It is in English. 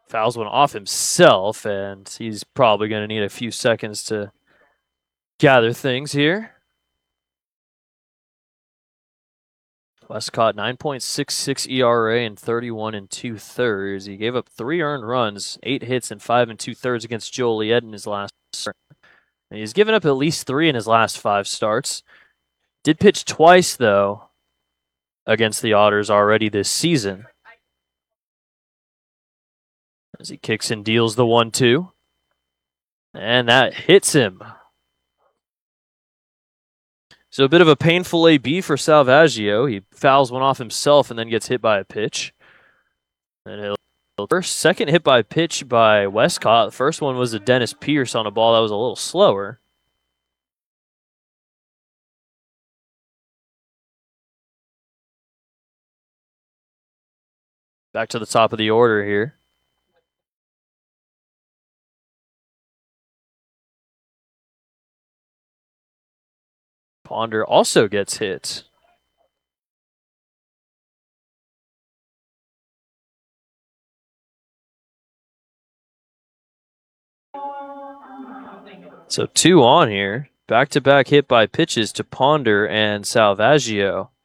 Fouls one off himself, and he's probably going to need a few seconds to gather things here. Westcott 9.66 ERA and 31 2/3. He gave up 3 earned runs, 8 hits, and 5 2/3 against Joliet in his last start. And he's given up at least 3 in his last 5 starts. Did pitch twice, though, against the Otters already this season. As he kicks and deals the 1-2. And that hits him. So a bit of a painful AB for Salvaggio. He fouls one off himself and then gets hit by a pitch. And second hit by pitch by Westcott. The first one was a Dennis Pierce on a ball that was a little slower. Back to the top of the order here. Ponder also gets hit. So 2 on here. Back-to-back hit by pitches to Ponder and Salvaggio.